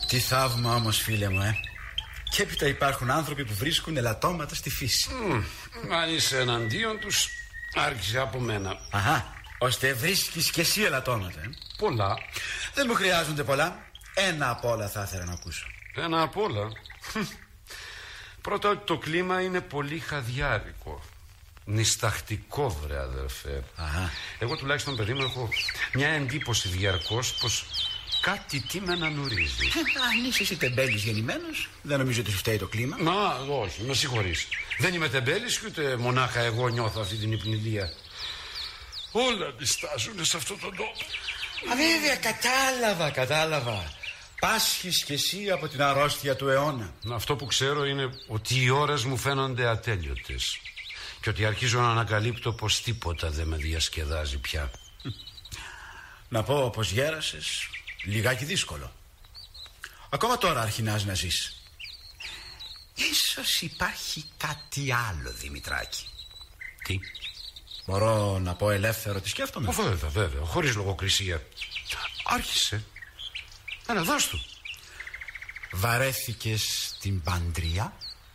Τι θαύμα όμως, φίλε μου, Και έπειτα υπάρχουν άνθρωποι που βρίσκουν ελαττώματα στη φύση. Αν είσαι εναντίον τους, άρχισε από μένα. Αχα, ώστε βρίσκεις και εσύ ελαττώματα. Πολλά. Δεν μου χρειάζονται πολλά. Ένα απ' όλα θα ήθελα να ακούσω. Ένα απ' όλα. Πρώτα, ότι το κλίμα είναι πολύ χαδιάρικο. Νησταχτικό, βρε αδερφέ. Αχα. Εγώ τουλάχιστον, παιδί μου, έχω μια εντύπωση διαρκώς πως κάτι τι με ανανουρίζει. Αν είσαι εσύ τεμπέλης γεννημένος, δεν νομίζω ότι σου φταίει το κλίμα. Όχι, με συγχωρείς. Δεν είμαι τεμπέλης και ούτε μονάχα εγώ νιώθω αυτή την υπνηλία. Όλα αντιστάζουν σε αυτόν τον τόπο. Βέβαια, κατάλαβα. Πάσχεις κι εσύ από την αρρώστια του αιώνα. Αυτό που ξέρω είναι ότι οι ώρες μου φαίνονται ατέλειωτες και ότι αρχίζω να ανακαλύπτω πως τίποτα δεν με διασκεδάζει πια. Να πω πως γέρασες λιγάκι δύσκολο. Ακόμα τώρα αρχινάς να ζεις. Ίσως υπάρχει κάτι άλλο, Δημητράκη. Τι? Μπορώ να πω ελεύθερο τι σκέφτομαι? Βέβαια, χωρίς λογοκρισία. Άρχισε. Έλα, δώσ' του. Βαρέθηκες την παντριά?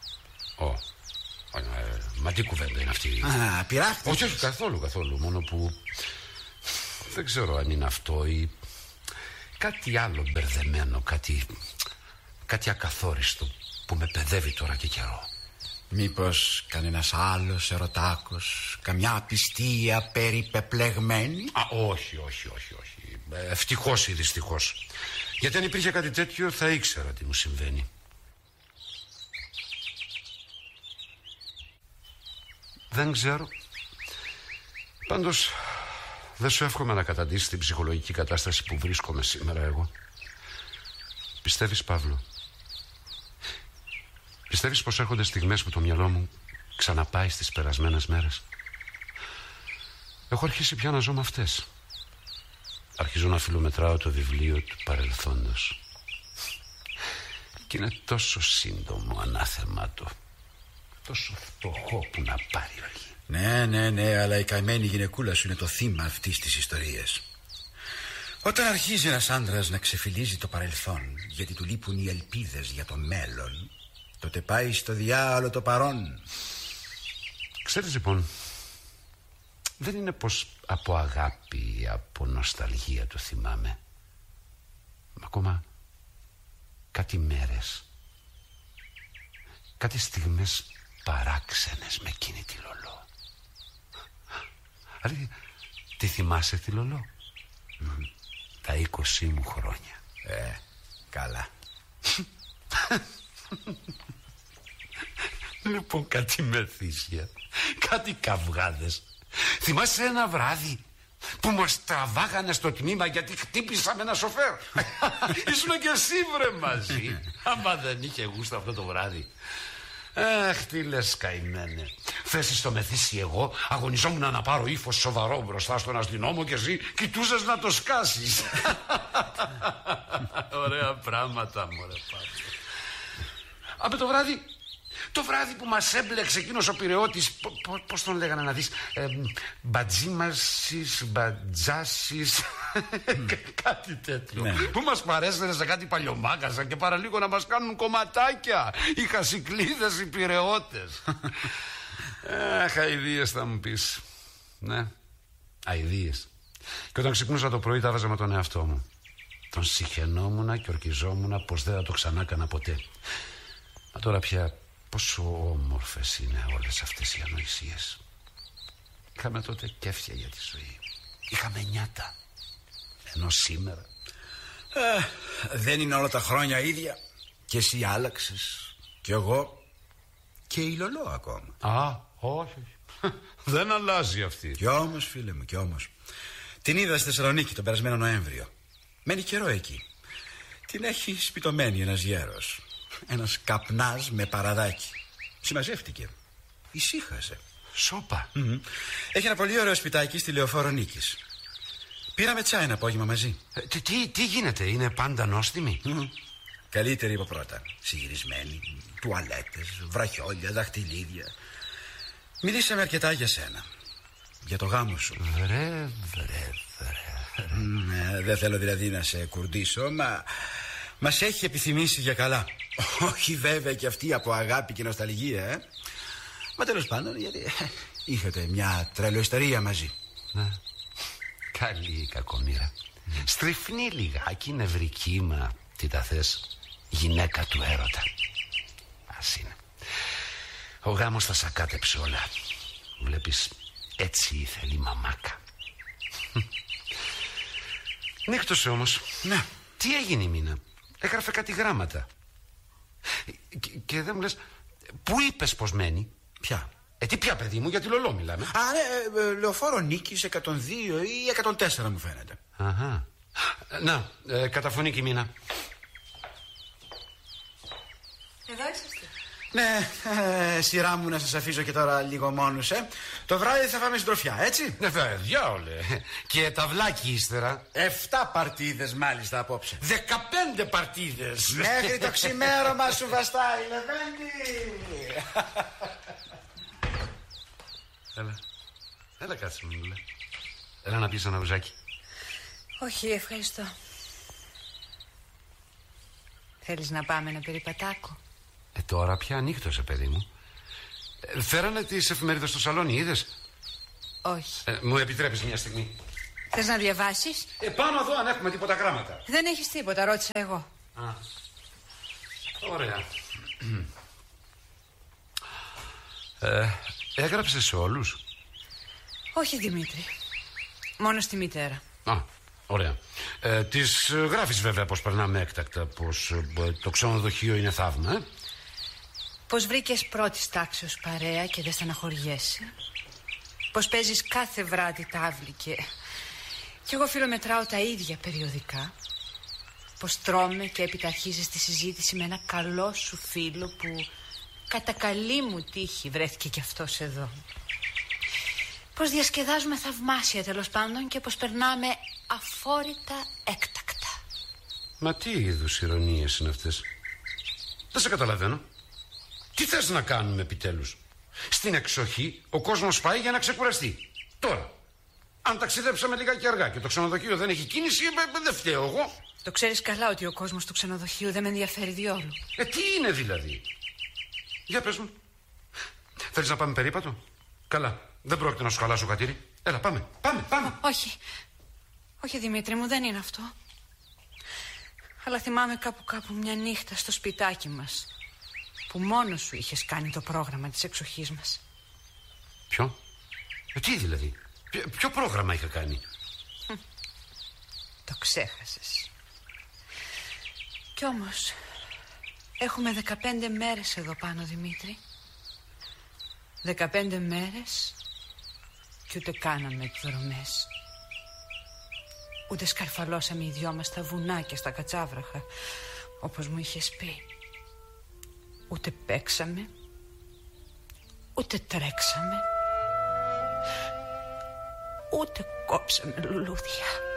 Μα τι κουβέντα είναι αυτή? Πειράχτηκες? Όχι, καθόλου. Μόνο που δεν ξέρω αν είναι αυτό ή κάτι άλλο μπερδεμένο, κάτι ακαθόριστο που με παιδεύει τώρα και καιρό. Μήπως κανένας άλλος ερωτάκος, καμιά απιστία περιπεπλεγμένη? Όχι. Ευτυχώς ή δυστυχώς. Γιατί αν υπήρχε κάτι τέτοιο θα ήξερα τι μου συμβαίνει. Δεν ξέρω. Πάντως δεν σου εύχομαι να καταντήσεις την ψυχολογική κατάσταση που βρίσκομαι σήμερα εγώ. Πιστεύεις, Παύλο? Πιστεύεις πως έρχονται στιγμές που το μυαλό μου ξαναπάει στις περασμένες μέρες? Έχω αρχίσει πια να ζω με αυτές. Αρχίζω να φιλομετράω το βιβλίο του παρελθόντος. Και είναι τόσο σύντομο, ανάθεμά το. Τόσο φτωχό που να πάρει οργή. Ναι, αλλά η καημένη γυναικούλα σου είναι το θύμα αυτής της ιστορίας. Όταν αρχίζει ένας άντρας να ξεφυλίζει το παρελθόν, γιατί του λείπουν οι ελπίδες για το μέλλον, τότε πάει στο διάολο το παρόν. Ξέρεις, λοιπόν, δεν είναι πως από αγάπη ή από νοσταλγία το θυμάμαι. Μα ακόμα κάτι μέρες, κάτι στιγμές παράξενες με εκείνη τη Λολό. Δηλαδή, τι θυμάσαι τη Λολό? Τα 20 μου χρόνια. Καλά. Λοιπόν, κάτι μεθύσια, κάτι καυγάδες. Θυμάσαι ένα βράδυ που μας τραβάγανε στο τμήμα γιατί χτύπησαμε ένα σοφέρ? Ήσουν και εσύ, βρε, μαζί. Άμα δεν είχε γούστα αυτό το βράδυ. Αχ, τι λες, καημένε. Θέσεις στο μεθύσι εγώ αγωνιζόμουν να πάρω ύφος σοβαρό μπροστά στον αστυνόμο και εσύ κοιτούσες να το σκάσεις. Ωραία πράγματα, μωρέ, Παύλο. Από το βράδυ που μας έμπλεξε εκείνος ο πειραιώτης, πώς τον λέγανε να δεις, μπατζίμασης, μπατζάσης, κάτι τέτοιο, ναι. Που μας παρέστερε σε κάτι παλιομάκασα και παραλίγο να μας κάνουν κομματάκια οι χασικλίδες, οι πειραιώτες. Αχ, αηδίες θα μου πεις. Ναι, αηδίες. Και όταν ξυπνούσα το πρωί τα βάζα με τον εαυτό μου. Τον συχαινόμουνα και ορκιζόμουνα πως δεν θα το ξανά έκανα ποτέ. Μα τώρα πια πόσο όμορφες είναι όλες αυτές οι ανοησίες. Είχαμε τότε κέφια για τη ζωή. Είχαμε νιάτα. Ενώ σήμερα δεν είναι όλα τα χρόνια ίδια. Και εσύ άλλαξες. Και εγώ. Και η Λολό ακόμα. Όχι. Δεν αλλάζει αυτή. Κι όμως, φίλε μου, κι όμως. Την είδα στη Θεσσαλονίκη τον περασμένο Νοέμβριο. Μένει καιρό εκεί. Την έχει σπιτωμένη ένας γέρος. Ένας καπνάς με παραδάκι. Συμμαζεύτηκε. Ησύχασε. Σόπα. Έχει ένα πολύ ωραίο σπιτάκι στη Λεωφόρο Νίκης. Πήραμε τσάι ένα απόγευμα μαζί. Τι γίνεται, είναι πάντα νόστιμη? Καλύτερη από πρώτα. Συγυρισμένη, τουαλέτες, βραχιόλια, δαχτυλίδια. Μιλήσαμε αρκετά για σένα. Για το γάμο σου. Βρε. Δεν θέλω δηλαδή να σε κουρδίσω, Μας έχει επιθυμήσει για καλά. Όχι βέβαια και αυτή από αγάπη και νοσταλγία, Μα τέλος πάντων, γιατί είχατε μια τρελοϊσταρία μαζί. Ναι. Καλή η κακομοίρα. Στριφνή λιγάκι, νευρική, μα τι τα θες, γυναίκα του έρωτα. Ας είναι. Ο γάμος θα σακάτεψε όλα. Βλέπεις, έτσι ήθελε η μαμάκα. Νύχτωσε όμως. Ναι. Τι έγινε η Μίνα? Έγραφε κάτι γράμματα. Και δεν μου λες, πού είπες πως μένει? Ποια? Τι πια, παιδί μου, για τη Λολό μιλάμε. Λεωφόρο Νίκης 102 ή 104 μου φαίνεται. Αχα. Να, καταφωνεί και η Μίνα. Εδώ είσαστε. Ναι, σειρά μου να σας αφήσω και τώρα λίγο μόνους, Το βράδυ θα φάμε συντροφιά, έτσι? Ναι, διάολε. Και ταυλάκι ύστερα. 7 παρτίδες μάλιστα απόψε. 15 παρτίδες. Μέχρι το ξημέρωμα σου βαστάει, Λεβέντη. Έλα κάτσε μου, Λουλέ. Έλα να πεις ένα ουζάκι. Όχι, ευχαριστώ. Θέλεις να πάμε ένα περιπατάκο? Τώρα πια ανοίχτωσε, παιδί μου. Φέρανε τις εφημερίδες στο σαλόνι, είδες? Όχι. Μου επιτρέπεις μια στιγμή? Θες να διαβάσεις? Πάνω εδώ αν έχουμε τίποτα γράμματα. Δεν έχεις τίποτα, ρώτησα εγώ. Ωραία. Έγραψες σε όλους? Όχι, Δημήτρη. Μόνο στη μητέρα. Ωραία. Της γράφεις βέβαια πως περνάμε έκτακτα, πως το ξενοδοχείο είναι θαύμα, Πως βρήκες πρώτης τάξεως παρέα και δεν στεναχωριέσαι. Πως παίζεις κάθε βράδυ τάβλη και εγώ φιλομετράω τα ίδια περιοδικά. Πως τρώμε και έπειτα αρχίζεις τη συζήτηση με ένα καλό σου φίλο που κατά καλή μου τύχη βρέθηκε κι αυτός εδώ. Πως διασκεδάζουμε θαυμάσια τέλος πάντων και πως περνάμε αφόρητα έκτακτα. Μα τι είδους ηρωνίες είναι αυτές? Δεν σε καταλαβαίνω. Τι θες να κάνουμε επιτέλους? Στην εξοχή ο κόσμος πάει για να ξεκουραστεί. Τώρα, αν ταξιδέψαμε λιγάκι αργά και το ξενοδοχείο δεν έχει κίνηση, δεν φταίω εγώ. Το ξέρεις καλά ότι ο κόσμος του ξενοδοχείου δεν με ενδιαφέρει διόλου. Τι είναι δηλαδή? Για πες μου. Θέλεις να πάμε περίπατο? Καλά, δεν πρόκειται να σου χαλάσω κατήρι. Έλα, πάμε. Όχι. Όχι, Δημήτρη μου, δεν είναι αυτό. Αλλά θυμάμαι κάπου μια νύχτα στο σπιτάκι μας που μόνος σου είχες κάνει το πρόγραμμα της εξοχής μας. Ποιο? Τι δηλαδή? Ποιο πρόγραμμα είχα κάνει? Το ξέχασες. Κι όμως έχουμε 15 μέρες εδώ πάνω, Δημήτρη. 15 μέρες κι ούτε κάναμε εκδρομές. Ούτε σκαρφαλώσαμε οι δυο μας στα βουνά και στα κατσάβραχα, όπως μου είχες πει. Ούτε παίξαμε, ούτε τρέξαμε, ούτε κόψαμε λουλούδια.